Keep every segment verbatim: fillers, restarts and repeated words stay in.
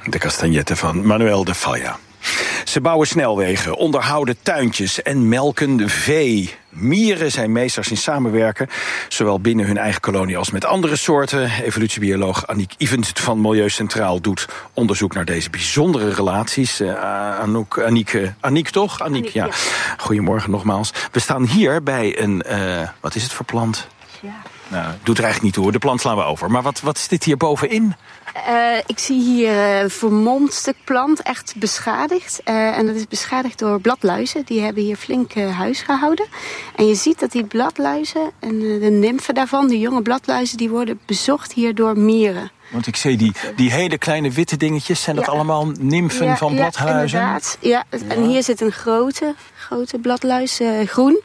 De castagnetten van Manuel de Falla. Ze bouwen snelwegen, onderhouden tuintjes en melken vee. Mieren zijn meesters in samenwerken, zowel binnen hun eigen kolonie als met andere soorten. Evolutiebioloog Aniek Ivens van Milieu Centraal doet onderzoek naar deze bijzondere relaties. Uh, Anouk, Aniek, uh, Aniek toch? Aniek, Aniek ja. ja. Goedemorgen nogmaals. We staan hier bij een, uh, wat is het voor plant? Ja. Nou, doet er eigenlijk niet toe, de plant slaan we over. Maar wat, wat is dit hier bovenin? Uh, ik zie hier een uh, vermomd stuk plant, echt beschadigd. Uh, en dat is beschadigd door bladluizen. Die hebben hier flink uh, huis gehouden. En je ziet dat die bladluizen en uh, de nymfen daarvan, de jonge bladluizen, die worden bezocht hier door mieren. Want ik zie die, die hele kleine witte dingetjes, zijn dat ja. allemaal nymfen ja, van bladluizen? Ja, inderdaad. Ja. ja. En hier zit een grote, grote bladluis, uh, groen.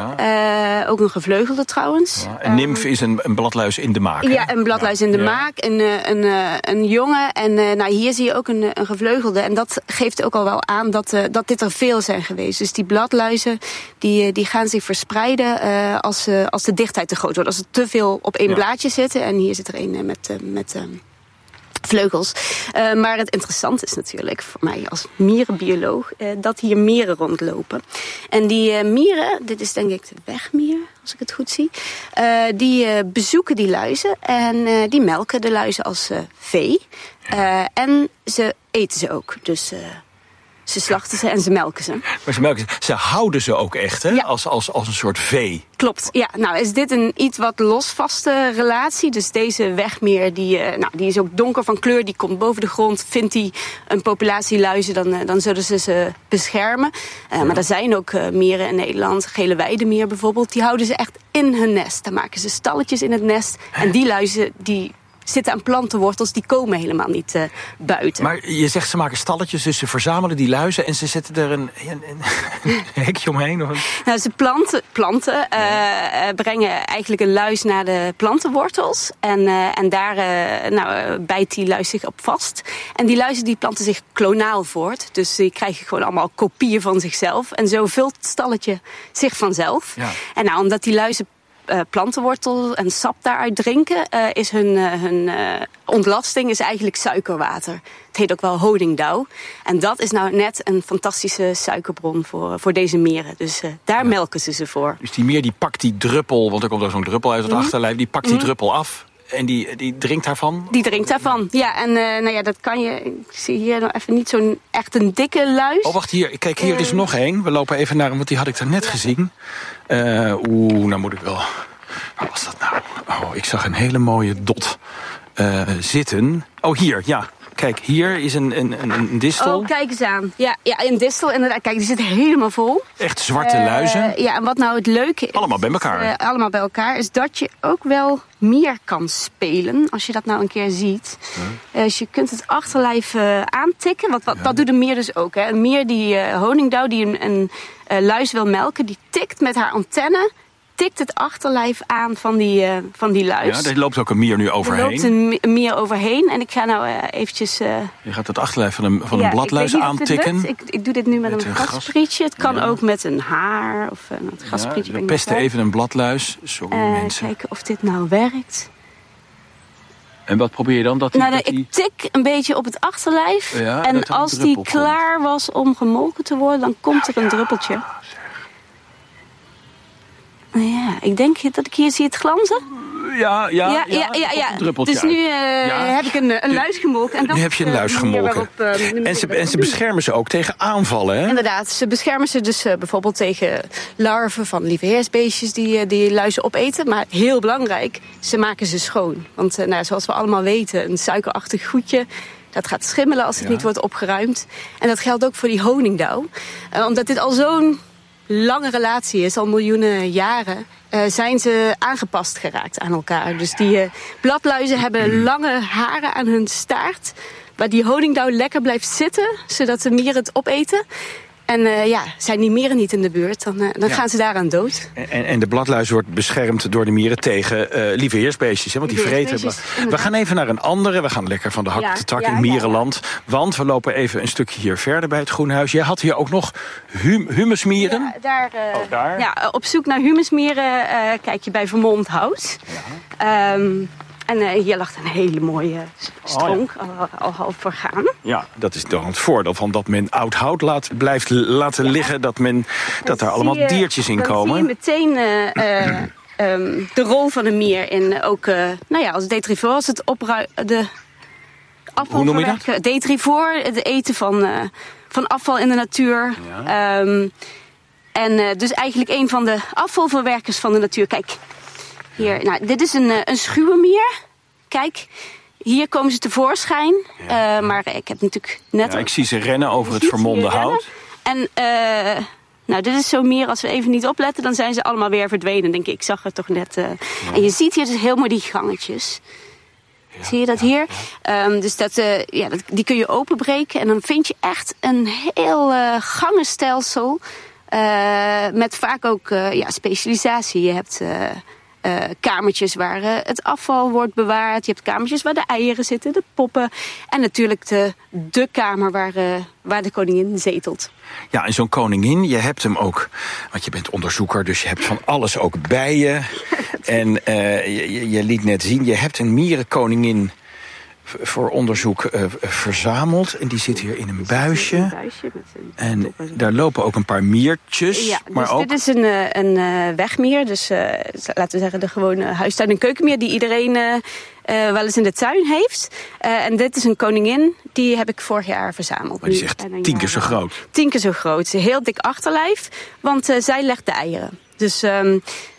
Ja. Uh, ook een gevleugelde trouwens. Ja. Een nymf um, is een, een bladluis in de maak. Ja, een bladluis ja. in de ja. maak. Een, een, een, een jonge. En uh, nou, hier zie je ook een, een gevleugelde. En dat geeft ook al wel aan dat, uh, dat dit er veel zijn geweest. Dus die bladluizen die, die gaan zich verspreiden uh, als, uh, als de dichtheid te groot wordt. Als er te veel op één ja. blaadje zitten. En hier zit er een uh, met... Uh, met uh, vleugels. Uh, maar het interessante is natuurlijk voor mij als mierenbioloog uh, dat hier mieren rondlopen. En die uh, mieren, dit is denk ik de wegmier, als ik het goed zie, uh, die uh, bezoeken die luizen en uh, die melken de luizen als uh, vee. Uh, en ze eten ze ook. Dus uh, ze slachten ze en ze melken ze. Maar ze melken ze. Ze houden ze ook echt, hè? Ja. Als, als, als een soort vee. Klopt, ja. Nou is dit een iets wat losvaste relatie. Dus deze wegmeer, die, uh, nou, die is ook donker van kleur. Die komt boven de grond. Vindt hij een populatie luizen, dan, uh, dan zullen ze ze beschermen. Uh, ja. Maar er zijn ook uh, mieren in Nederland. Gele weidemeer bijvoorbeeld. Die houden ze echt in hun nest. Dan maken ze stalletjes in het nest. En die luizen, die zitten aan plantenwortels, die komen helemaal niet uh, buiten. Maar je zegt ze maken stalletjes, dus ze verzamelen die luizen en ze zetten er een, een, een hekje omheen? Of een... Nou, ze planten, planten uh, brengen eigenlijk een luis naar de plantenwortels. En, uh, en daar uh, nou, uh, bijt die luis zich op vast. En die luizen die planten zich klonaal voort. Dus die krijgen gewoon allemaal kopieën van zichzelf. En zo vult het stalletje zich vanzelf. Ja. En nou, omdat die luizen Uh, plantenwortel en sap daaruit drinken, uh, is hun, uh, hun uh, ontlasting is eigenlijk suikerwater. Het heet ook wel honingdauw. En dat is nou net een fantastische suikerbron voor, voor deze mieren. Dus uh, daar ja. melken ze ze voor. Dus die mier die pakt die druppel, want er komt er zo'n druppel uit het mm-hmm. achterlijf, die pakt die mm-hmm. druppel af. En die, die drinkt daarvan? Die drinkt daarvan, ja. En uh, nou ja, dat kan je... Ik zie hier nog even niet zo'n echt een dikke luis. Oh, wacht, hier. Kijk, hier uh, is nog één. We lopen even naar hem, want die had ik er net ja. gezien. Uh, Oeh, nou moet ik wel... Waar was dat nou? Oh, ik zag een hele mooie dot uh, zitten. Oh, hier, ja. Kijk, hier is een, een, een distel. Oh, kijk eens aan. Ja, ja, een distel inderdaad. Kijk, die zit helemaal vol. Echt zwarte uh, luizen. Ja, en wat nou het leuke is... Allemaal bij elkaar. Uh, allemaal bij elkaar. Is dat je ook wel mier kan spelen. Als je dat nou een keer ziet. Ja. Uh, dus je kunt het achterlijf uh, aantikken. Wat, wat, ja. Dat doet een mier dus ook. Hè. Een mier die uh, honingdauw, die een, een uh, luis wil melken, die tikt met haar antenne... tikt het achterlijf aan van die, uh, van die luis. Ja, er loopt ook een mier nu overheen. Er loopt een, een mier overheen. En ik ga nou uh, eventjes... Uh... Je gaat het achterlijf van een, van ja, een bladluis aantikken. Ik, ik doe dit nu met, met een, een gassprietje. Het kan ja. ook met een haar. Of uh, het gassprietje. Ja, we pesten even een bladluis. Sorry uh, mensen. Kijken of dit nou werkt. En wat probeer je dan? Dat die, nou, dat ik die... tik een beetje op het achterlijf. Ja, en als die klaar komt. was om gemolken te worden, dan komt er een ja. druppeltje. Ja, ik denk dat ik hier zie het glanzen. Ja, ja, ja. ja, ja, ja. Een druppeltje. Dus nu uh, ja. heb ik een, een luis gemolken. En dat nu heb je een luis gemolken. Waarop, uh, en, ze, en ze beschermen ze ook tegen aanvallen, hè? Inderdaad, ze beschermen ze dus uh, bijvoorbeeld tegen larven van lieveheersbeestjes die, uh, die luizen opeten. Maar heel belangrijk, ze maken ze schoon. Want uh, nou, zoals we allemaal weten, een suikerachtig goedje... dat gaat schimmelen als het ja. niet wordt opgeruimd. En dat geldt ook voor die honingdauw. Uh, omdat dit al zo'n lange relatie is, al miljoenen jaren... Uh, zijn ze aangepast geraakt aan elkaar. Dus die uh, bladluizen hebben lange haren aan hun staart... waar die honingdauw lekker blijft zitten, zodat de mieren het opeten... En uh, ja, zijn die mieren niet in de buurt, dan, uh, dan ja. gaan ze daaraan dood. En, en de bladluis wordt beschermd door de mieren tegen uh, lieveheersbeestjes, hè, want die vreten. We gaan even naar een andere, we gaan lekker van de hak ja, op de tak ja, in Mierenland. Ja, ja. Want we lopen even een stukje hier verder bij het Groenhuis. Jij had hier ook nog hum, humusmieren. Ja, daar, uh, oh, daar. Ja, op zoek naar humusmieren uh, kijk je bij Vermont House. Ja. Um, En uh, hier lag een hele mooie stronk, oh, ja. al, al half vergaan. Ja, dat is dan het voordeel van dat men oud hout laat, blijft laten ja. liggen. Dat, men, dat er allemaal je, diertjes in dan komen. Dan zie je meteen uh, uh, um, de rol van een mier in ook, uh, nou ja, als detrivore, als het opruimen. De afval Hoe noem je dat? Detrivore, het eten van, uh, van afval in de natuur. Ja. Um, en uh, dus eigenlijk een van de afvalverwerkers van de natuur. Kijk, hier, nou, dit is een, uh, een schuwe mier. Kijk, hier komen ze tevoorschijn. Ja. Uh, maar ik heb natuurlijk net... Ja, ik zie ze rennen over het vermolmde hout. En uh, nou, dit is zo'n mier, als we even niet opletten, dan zijn ze allemaal weer verdwenen. Denk ik, ik zag het toch net. Uh, ja. En je ziet hier dus helemaal die gangetjes. Ja, zie je dat ja, hier? Ja. Um, dus dat, uh, ja, dat, die kun je openbreken. En dan vind je echt een heel uh, gangenstelsel. Uh, met vaak ook uh, ja, specialisatie. Je hebt uh, uh, kamertjes waar uh, het afval wordt bewaard. Je hebt kamertjes waar de eieren zitten, de poppen. En natuurlijk de, de kamer waar, uh, waar de koningin zetelt. Ja, en zo'n koningin, je hebt hem ook... Want je bent onderzoeker, dus je hebt van alles ook bij je. En uh, je, je liet net zien, je hebt een mierenkoningin voor onderzoek uh, verzameld. En die zit hier in een buisje. Een buisje met een en daar lopen ook een paar miertjes. Ja, maar dus ook... dit is een, een uh, wegmier. Dus uh, laten we zeggen de gewone huistuin- en keukenmier die iedereen uh, uh, wel eens in de tuin heeft. Uh, en dit is een koningin, die heb ik vorig jaar verzameld. Maar die is echt tien keer zo groot. Tien keer zo groot. Heel dik achterlijf, want uh, zij legt de eieren. Dus um,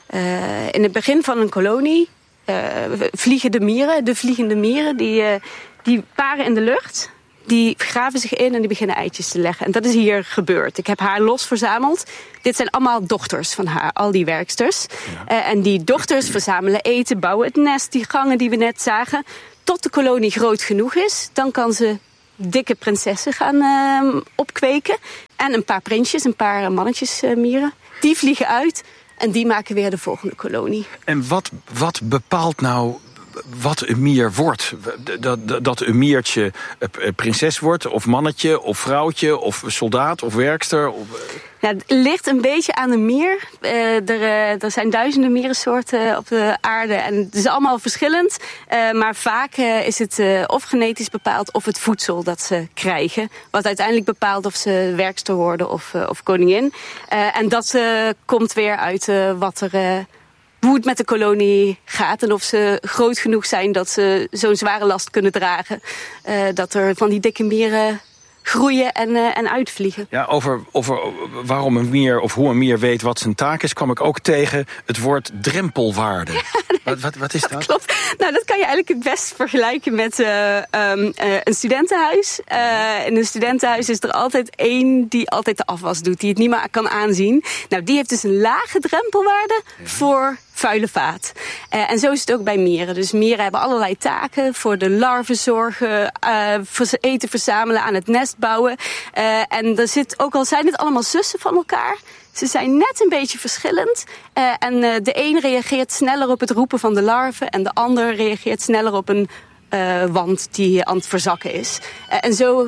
uh, in het begin van een kolonie uh, vliegen de mieren, de vliegende mieren, die, uh, die paren in de lucht. Die graven zich in en die beginnen eitjes te leggen. En dat is hier gebeurd. Ik heb haar los verzameld. Dit zijn allemaal dochters van haar, al die werksters. Ja. Uh, en die dochters verzamelen eten, bouwen het nest, die gangen die we net zagen. Tot de kolonie groot genoeg is, dan kan ze dikke prinsessen gaan uh, opkweken. En een paar prinsjes, een paar mannetjes uh, mieren. Die vliegen uit en die maken weer de volgende kolonie. En wat, wat bepaalt nou wat een mier wordt? Dat, dat een miertje prinses wordt, of mannetje, of vrouwtje, of soldaat, of werkster? Of... Ja, het ligt een beetje aan de mier. Uh, er, uh, er zijn duizenden mierensoorten op de aarde en het is allemaal verschillend. Uh, maar vaak uh, is het uh, of genetisch bepaald of het voedsel dat ze krijgen. Wat uiteindelijk bepaalt of ze werkster worden of, uh, of koningin. Uh, en dat uh, komt weer uit uh, wat er... Uh, hoe het met de kolonie gaat en of ze groot genoeg zijn dat ze zo'n zware last kunnen dragen. Uh, dat er van die dikke mieren groeien en, uh, en uitvliegen. Ja, over, over waarom een mier of hoe een mier weet wat zijn taak is, kwam ik ook tegen het woord drempelwaarde. Ja, nee, wat, wat, wat is dat? dat? Klopt. Nou, dat kan je eigenlijk het best vergelijken met uh, um, uh, een studentenhuis. Uh, in een studentenhuis is er altijd één die altijd de afwas doet, die het niet meer kan aanzien. Nou, die heeft dus een lage drempelwaarde ja. voor vuile vaat. Uh, en zo is het ook bij mieren. Dus mieren hebben allerlei taken. Voor de larven zorgen, uh, voor eten verzamelen, aan het nest bouwen. Uh, en er zit, ook al zijn het allemaal zussen van elkaar, ze zijn net een beetje verschillend. Uh, en uh, de een reageert sneller op het roepen van de larven en de ander reageert sneller op een uh, wand die aan het verzakken is. Uh, en zo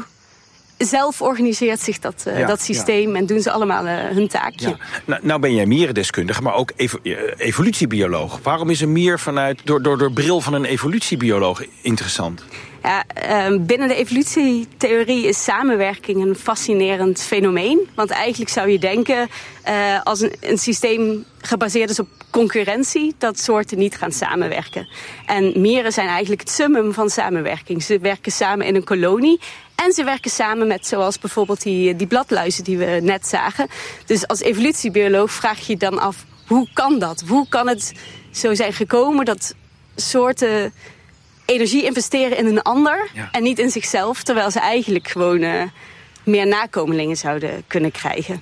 zelf organiseert zich dat, uh, ja, dat systeem ja. en doen ze allemaal uh, hun taakje. Ja. Nou, nou ben jij mierendeskundige, maar ook evo- evolutiebioloog. Waarom is een mier vanuit, door, door de bril van een evolutiebioloog interessant? Ja, uh, binnen de evolutietheorie is samenwerking een fascinerend fenomeen. Want eigenlijk zou je denken, uh, als een, een systeem gebaseerd is op concurrentie, dat soorten niet gaan samenwerken. En mieren zijn eigenlijk het summum van samenwerking. Ze werken samen in een kolonie. En ze werken samen met, zoals bijvoorbeeld die, die bladluizen die we net zagen. Dus als evolutiebioloog vraag je dan af, hoe kan dat? Hoe kan het zo zijn gekomen dat soorten energie investeren in een ander ja. en niet in zichzelf, terwijl ze eigenlijk gewoon uh, meer nakomelingen zouden kunnen krijgen?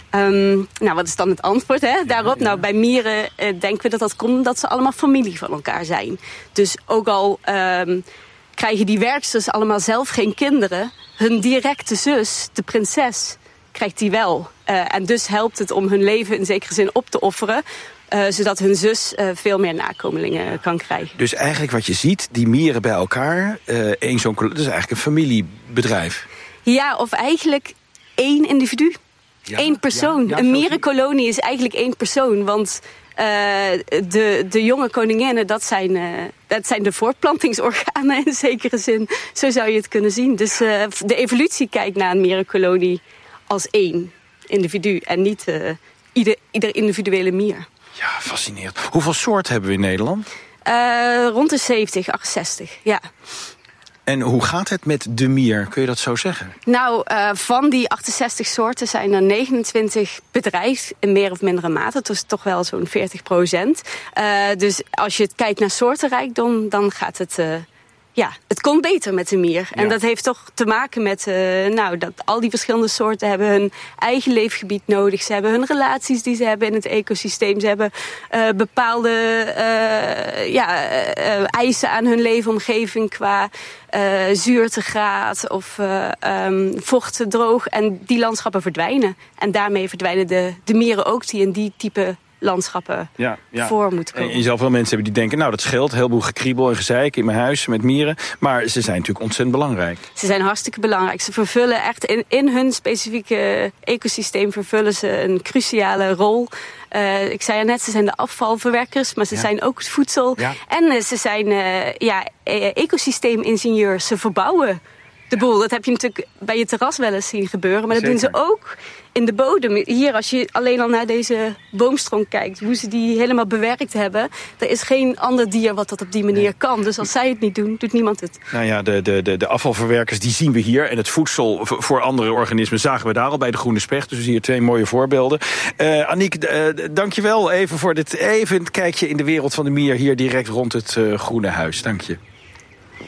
Um, nou, wat is dan het antwoord hè, daarop? Nou, bij mieren uh, denken we dat dat komt omdat ze allemaal familie van elkaar zijn. Dus ook al Um, krijgen die werksters allemaal zelf geen kinderen, hun directe zus, de prinses, krijgt die wel. Uh, en dus helpt het om hun leven in zekere zin op te offeren, Uh, zodat hun zus uh, veel meer nakomelingen kan krijgen. Dus eigenlijk wat je ziet, die mieren bij elkaar, uh, één zo'n, dat is eigenlijk een familiebedrijf. Ja, of eigenlijk één individu. Ja, Eén persoon. Ja, ja, een mierenkolonie is eigenlijk één persoon. Want de, de jonge koninginnen, dat zijn, uh, dat zijn de voortplantingsorganen in zekere zin. Zo zou je het kunnen zien. Dus uh, de evolutie kijkt naar een mierenkolonie als één individu en niet uh, ieder, ieder individuele mier. Ja, fascinerend. Hoeveel soorten hebben we in Nederland? Uh, rond de zeventig, achtenzestig, ja. En hoe gaat het met de mier? Kun je dat zo zeggen? Nou, uh, van die achtenzestig soorten zijn er negenentwintig bedreigd in meer of mindere mate. Dat is toch wel zo'n veertig procent. Uh, dus als je kijkt naar soortenrijkdom, dan gaat het... Uh, Ja, het komt beter met de mier. En ja. dat heeft toch te maken met uh, nou, dat al die verschillende soorten hebben hun eigen leefgebied nodig. Ze hebben hun relaties die ze hebben in het ecosysteem. Ze hebben uh, bepaalde uh, ja, uh, eisen aan hun leefomgeving qua uh, zuurtegraad of uh, um, vocht, droog. En die landschappen verdwijnen. En daarmee verdwijnen de, de mieren ook die in die type landschappen ja, ja. voor moeten komen. En je zal veel mensen hebben die denken, nou dat scheelt, een heleboel gekriebel en gezeik in mijn huis met mieren. Maar ze zijn natuurlijk ontzettend belangrijk. Ze zijn hartstikke belangrijk. Ze vervullen echt in, in hun specifieke ecosysteem vervullen ze een cruciale rol. Uh, ik zei ja net, ze zijn de afvalverwerkers, maar ze ja. zijn ook het voedsel. Ja. En uh, ze zijn uh, ja, ecosysteemingenieurs. Ze verbouwen de boel. Dat heb je natuurlijk bij je terras wel eens zien gebeuren. Maar dat Zeker. doen ze ook in de bodem. Hier, als je alleen al naar deze boomstronk kijkt, hoe ze die helemaal bewerkt hebben. Er is geen ander dier wat dat op die manier nee. kan. Dus als zij het niet doen, doet niemand het. Nou ja, de, de, de, de afvalverwerkers die zien we hier. En het voedsel voor andere organismen zagen we daar al bij de Groene Specht. Dus we zien hier twee mooie voorbeelden. Uh, Aniek, uh, dank je wel even voor dit even een kijkje in de wereld van de mier hier direct rond het uh, Groene Huis. Dank je.